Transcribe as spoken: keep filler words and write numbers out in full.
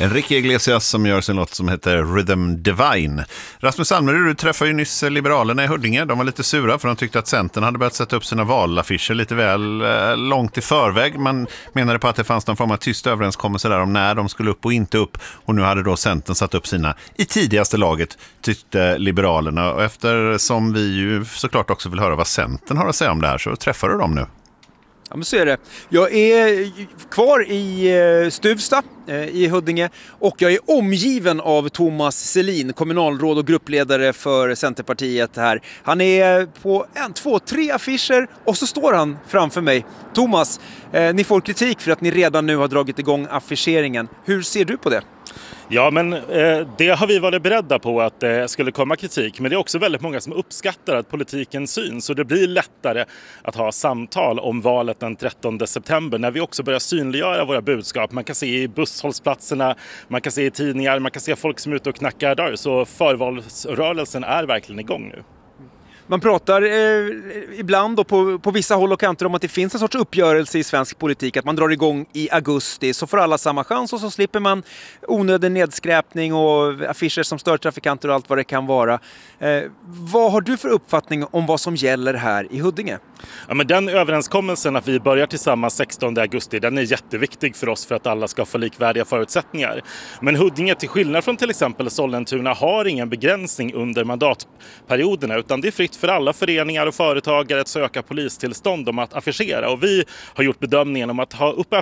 Enrique Iglesias som gör sin låt som heter Rhythm Divine. Rasmus Almerud, du träffade ju nyss Liberalerna i Huddinge. De var lite sura för de tyckte att Centern hade börjat sätta upp sina valaffischer lite väl eh, långt i förväg. Man menade på att det fanns någon form av tyst överenskommelse där om när de skulle upp och inte upp. Och nu hade då Centern satt upp sina i tidigaste laget, tyckte Liberalerna. Och eftersom vi ju såklart också vill höra vad Centern har att säga om det här, så träffar du dem nu. Ja, men så är det. Jag är kvar i Stuvsta i Huddinge och jag är omgiven av Thomas Selin, kommunalråd och gruppledare för Centerpartiet här. Han är på en, två, tre affischer och så står han framför mig. Thomas, eh, ni får kritik för att ni redan nu har dragit igång affischeringen. Hur ser du på det? Ja, men eh, det har vi varit beredda på att det eh, skulle komma kritik. Men det är också väldigt många som uppskattar att politiken syns. Så det blir lättare att ha samtal om valet den trettonde september. När vi också börjar synliggöra våra budskap. Man kan se i busshållsplatserna, man kan se i tidningar, man kan se folk som är ute och knackar dörr. Så förvalsrörelsen är verkligen igång nu. Man pratar eh, ibland och på, på vissa håll och kanter om att det finns en sorts uppgörelse i svensk politik. Att man drar igång i augusti så får alla samma chans och så slipper man onödig nedskräpning och affischer som stör trafikanter och allt vad det kan vara. Eh, vad har du för uppfattning om vad som gäller här i Huddinge? Ja, men den överenskommelsen att vi börjar tillsammans sextonde augusti, den är jätteviktig för oss för att alla ska få likvärdiga förutsättningar. Men Huddinge, till skillnad från till exempel Sollentuna, har ingen begränsning under mandatperioderna, utan det är fritt för alla föreningar och företagare att söka polistillstånd om att affischera. Och vi har gjort bedömningen om att ha uppe